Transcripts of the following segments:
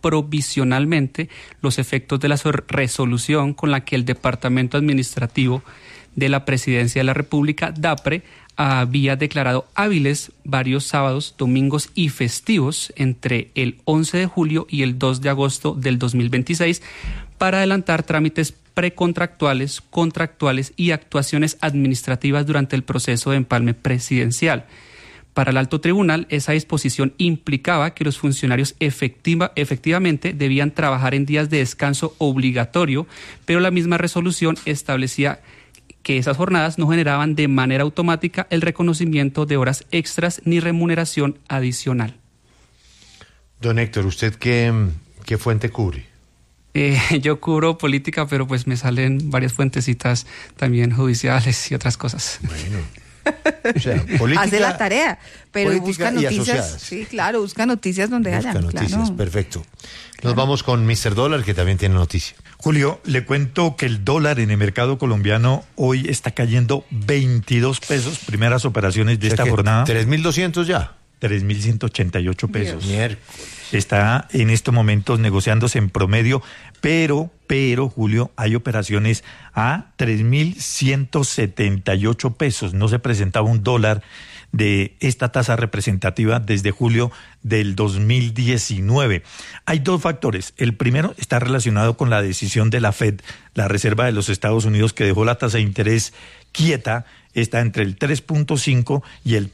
provisionalmente los efectos de la resolución con la que el Departamento Administrativo de la Presidencia de la República, DAPRE, había declarado hábiles varios sábados, domingos y festivos entre el 11 de julio y el 2 de agosto del 2026 para adelantar trámites precontractuales, contractuales y actuaciones administrativas durante el proceso de empalme presidencial. Para el Alto Tribunal, esa disposición implicaba que los funcionarios efectivamente debían trabajar en días de descanso obligatorio, pero la misma resolución establecía que esas jornadas no generaban de manera automática el reconocimiento de horas extras ni remuneración adicional. Don Héctor, ¿usted qué fuente cubre? Yo cubro política, pero pues me salen varias fuentecitas también judiciales y otras cosas. Bueno, o sea, política, hace la tarea, pero busca noticias. Sí, claro, busca noticias donde haya. Busca noticias, claro. Perfecto. Nos vamos con Mr. Dólar, que también tiene noticia. Julio, le cuento que el dólar en el mercado colombiano hoy está cayendo 22 pesos, primeras operaciones de esta jornada. 3.200 ya. 3.188 pesos. Miércoles. Está en estos momentos negociándose en promedio, pero, Julio, hay operaciones a 3.178 pesos. No se presentaba un dólar de esta tasa representativa desde julio del 2019. Hay dos factores. El primero está relacionado con la decisión de la Fed, la Reserva de los Estados Unidos, que dejó la tasa de interés quieta, está entre el 3.5 y el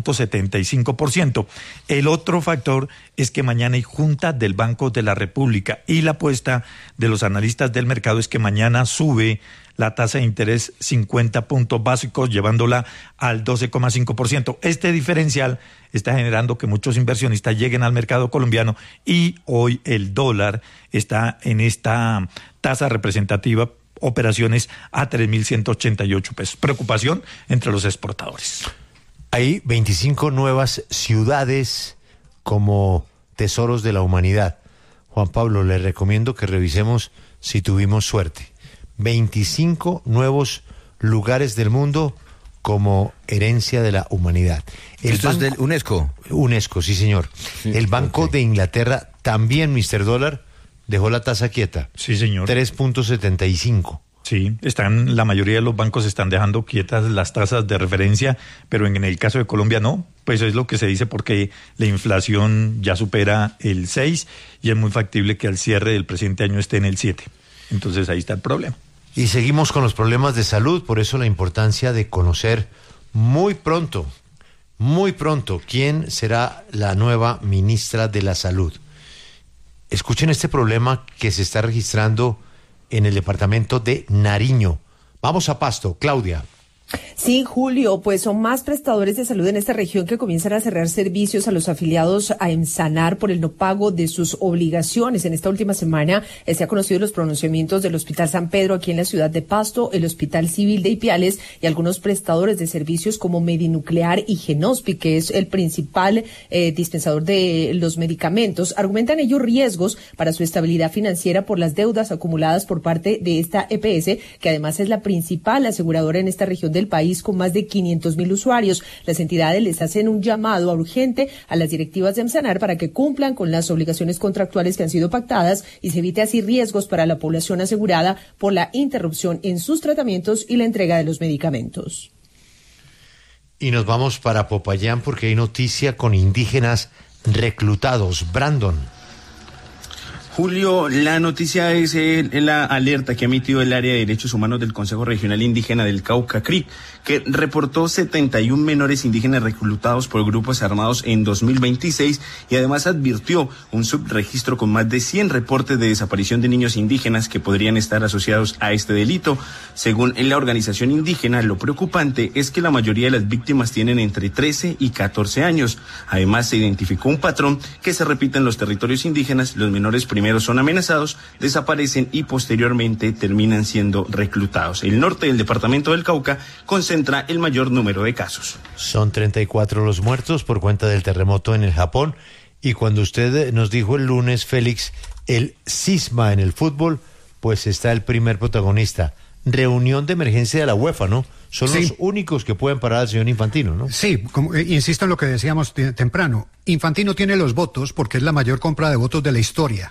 3.75%. El otro factor es que mañana hay junta del Banco de la República y la apuesta de los analistas del mercado es que mañana sube la tasa de interés 50 puntos básicos, llevándola al 12,5%. Este diferencial está generando que muchos inversionistas lleguen al mercado colombiano y hoy el dólar está en esta tasa representativa, operaciones a 3.188 pesos. Preocupación entre los exportadores. Hay 25 nuevas ciudades como tesoros de la humanidad. Juan Pablo, le recomiendo que revisemos si tuvimos suerte. 25 nuevos lugares del mundo como herencia de la humanidad. ¿Esto es del UNESCO? UNESCO, sí, señor. Sí, el Banco de Inglaterra también, Mr. Dólar, dejó la tasa quieta. Sí, señor. 3.75. Sí, la mayoría de los bancos están dejando quietas las tasas de referencia, pero en el caso de Colombia no, pues es lo que se dice porque la inflación ya supera el 6 y es muy factible que al cierre del presente año esté en el 7. Entonces ahí está el problema. Y seguimos con los problemas de salud, por eso la importancia de conocer muy pronto, quién será la nueva ministra de la Salud. Escuchen este problema que se está registrando en el departamento de Nariño. Vamos a Pasto, Claudia. Sí, Julio, pues son más prestadores de salud en esta región que comienzan a cerrar servicios a los afiliados a Emsanar por el no pago de sus obligaciones. En esta última semana se ha conocido los pronunciamientos del Hospital San Pedro aquí en la ciudad de Pasto, el Hospital Civil de Ipiales y algunos prestadores de servicios como Medinuclear y Genospi, que es el principal dispensador de los medicamentos. Argumentan ellos riesgos para su estabilidad financiera por las deudas acumuladas por parte de esta EPS, que además es la principal aseguradora en esta región del país con más de 500,000 usuarios. Las entidades les hacen un llamado urgente a las directivas de Emsanar para que cumplan con las obligaciones contractuales que han sido pactadas y se evite así riesgos para la población asegurada por la interrupción en sus tratamientos y la entrega de los medicamentos. Y nos vamos para Popayán porque hay noticia con indígenas reclutados. Brandon. Julio, la noticia es la alerta que ha emitido el área de derechos humanos del Consejo Regional Indígena del Cauca, CRIC, que reportó 71 menores indígenas reclutados por grupos armados en 2026 y además advirtió un subregistro con más de 100 reportes de desaparición de niños indígenas que podrían estar asociados a este delito. Según la organización indígena, lo preocupante es que la mayoría de las víctimas tienen entre 13 y 14 años. Además, se identificó un patrón que se repite en los territorios indígenas. Los menores primero son amenazados, desaparecen y posteriormente terminan siendo reclutados. El norte del departamento del Cauca concentra el mayor número de casos. Son 34 los muertos por cuenta del terremoto en el Japón. Y cuando usted nos dijo el lunes, Félix, el cisma en el fútbol, pues está el primer protagonista. Reunión de emergencia de la UEFA, ¿no? Son los únicos que pueden parar al señor Infantino, ¿no? Sí, insisto en lo que decíamos temprano. Infantino tiene los votos porque es la mayor compra de votos de la historia.